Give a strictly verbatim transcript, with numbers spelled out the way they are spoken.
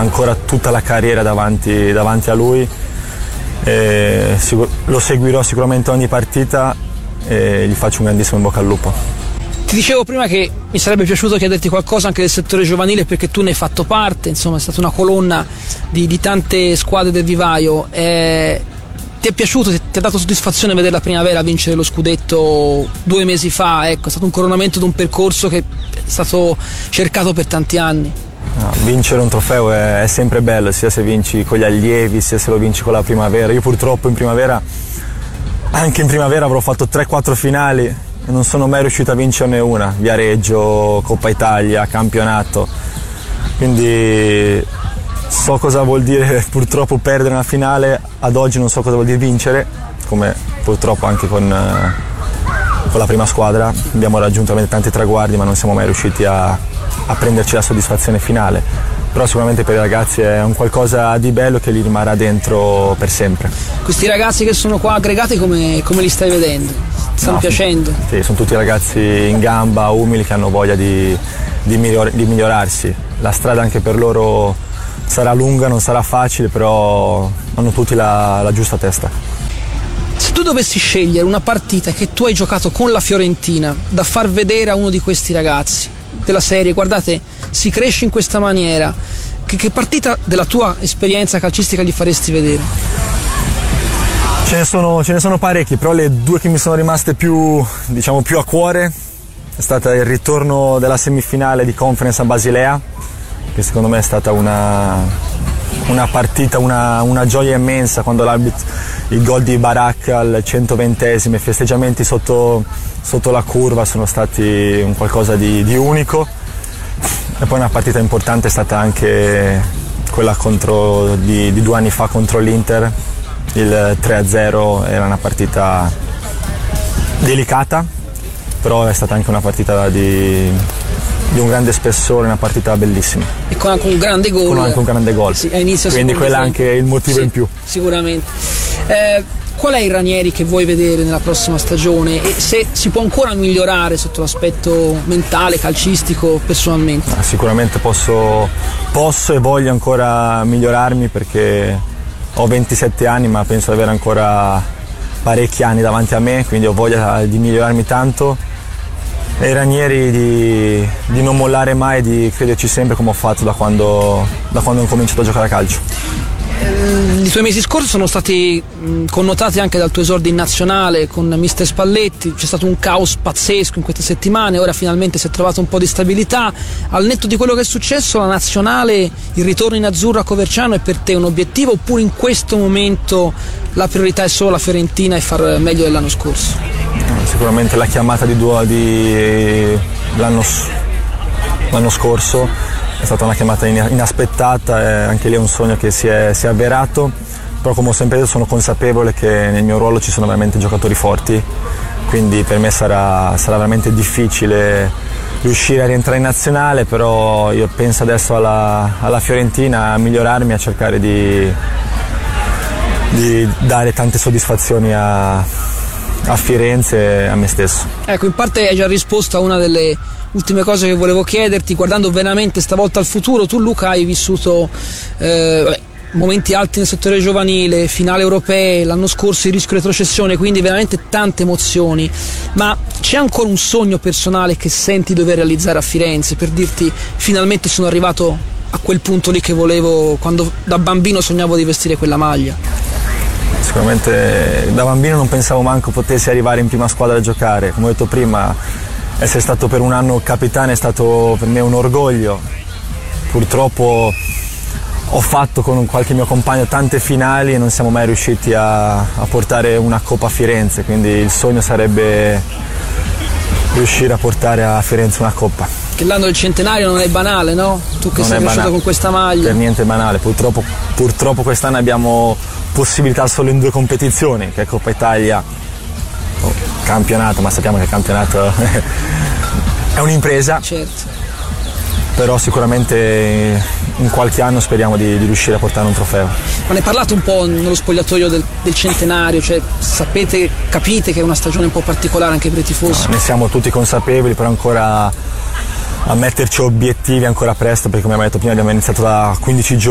ancora tutta la carriera davanti, davanti a lui. E sicur- lo seguirò sicuramente ogni partita e gli faccio un grandissimo in bocca al lupo. Ti dicevo prima che mi sarebbe piaciuto chiederti qualcosa anche del settore giovanile, perché tu ne hai fatto parte, insomma è stata una colonna di, di tante squadre del vivaio. Eh, ti è piaciuto, ti, ti ha dato soddisfazione vedere la Primavera vincere lo scudetto due mesi fa? Ecco, è stato un coronamento di un percorso che è stato cercato per tanti anni. No, vincere un trofeo è, è sempre bello, sia se vinci con gli allievi, sia se lo vinci con la Primavera. Io purtroppo in Primavera, anche in Primavera avrò fatto tre quattro finali e non sono mai riuscito a vincerne una, Viareggio, Coppa Italia, campionato, quindi so cosa vuol dire purtroppo perdere una finale. Ad oggi non so cosa vuol dire vincere, come purtroppo anche con, con la prima squadra abbiamo raggiunto tanti traguardi ma non siamo mai riusciti a, a prenderci la soddisfazione finale, però sicuramente per i ragazzi è un qualcosa di bello che li rimarrà dentro per sempre. Questi ragazzi che sono qua aggregati come, come li stai vedendo? Ti stanno no, piacendo? Sì, sono tutti ragazzi in gamba, umili, che hanno voglia di, di, miglior, di migliorarsi. La strada anche per loro sarà lunga, non sarà facile, però hanno tutti la, la giusta testa. Se tu dovessi scegliere una partita che tu hai giocato con la Fiorentina da far vedere a uno di questi ragazzi della serie, guardate, si cresce in questa maniera, che, che partita della tua esperienza calcistica gli faresti vedere? Ce ne sono, ce ne sono parecchi, però le due che mi sono rimaste più, diciamo, più a cuore è stata il ritorno della semifinale di Conference a Basilea, che secondo me è stata una, una partita, una, una gioia immensa, quando l'arbitro, il gol di Barak al centoventesimo, i festeggiamenti sotto, sotto la curva sono stati un qualcosa di, di unico. E poi una partita importante è stata anche quella contro, di, di due anni fa contro l'Inter, il tre a zero, era una partita delicata, però è stata anche una partita di, di un grande spessore, una partita bellissima. E con anche un grande gol. Con anche un grande gol. Sì, inizio quindi quello è anche il motivo sì, in più. Sicuramente. Eh, qual è il Ranieri che vuoi vedere nella prossima stagione e se si può ancora migliorare sotto l'aspetto mentale, calcistico, personalmente? Ah, sicuramente posso, posso e voglio ancora migliorarmi, perché ho ventisette anni ma penso di avere ancora parecchi anni davanti a me, quindi ho voglia di migliorarmi tanto. E i Ranieri di, di non mollare mai, di crederci sempre, come ho fatto da quando, da quando ho cominciato a giocare a calcio. I tuoi mesi scorsi sono stati connotati anche dal tuo esordio in nazionale con mister Spalletti, c'è stato un caos pazzesco in queste settimane, ora finalmente si è trovato un po' di stabilità. Al netto di quello che è successo, la nazionale, il ritorno in azzurro a Coverciano è per te un obiettivo, oppure in questo momento la priorità è solo la Fiorentina e far meglio dell'anno scorso? Sicuramente la chiamata di, di l'anno, l'anno scorso è stata una chiamata inaspettata, e anche lì è un sogno che si è, si è avverato, però come ho sempre detto sono consapevole che nel mio ruolo ci sono veramente giocatori forti, quindi per me sarà, sarà veramente difficile riuscire a rientrare in nazionale, però io penso adesso alla, alla Fiorentina, a migliorarmi, a cercare di, di dare tante soddisfazioni a, a Firenze e a me stesso. Ecco, in parte hai già risposto a una delle ultime cose che volevo chiederti, guardando veramente stavolta al futuro. Tu, Luca, hai vissuto eh, vabbè, momenti alti nel settore giovanile, finale europee, l'anno scorso il rischio retrocessione, quindi veramente tante emozioni, ma c'è ancora un sogno personale che senti dover realizzare a Firenze, per dirti finalmente sono arrivato a quel punto lì che volevo quando da bambino sognavo di vestire quella maglia? Sicuramente da bambino non pensavo manco potessi arrivare in prima squadra a giocare, come ho detto prima. Essere stato per un anno capitano è stato per me un orgoglio. Purtroppo ho fatto con qualche mio compagno tante finali e non siamo mai riusciti a, a portare una Coppa a Firenze, quindi il sogno sarebbe riuscire a portare a Firenze una Coppa. Che l'anno del centenario non è banale, no? Tu che non sei cresciuto con questa maglia. Per niente banale, purtroppo, purtroppo quest'anno abbiamo possibilità solo in due competizioni, che è Coppa Italia, oh, campionato, ma sappiamo che il campionato è un'impresa. Certo. Però sicuramente in qualche anno speriamo di, di riuscire a portare un trofeo. Ma ne parlate un po' nello spogliatoio del, del centenario, cioè sapete, capite che è una stagione un po' particolare anche per i tifosi? No, ne siamo tutti consapevoli, però ancora a metterci obiettivi ancora presto, perché come abbiamo detto prima abbiamo iniziato da quindici giorni.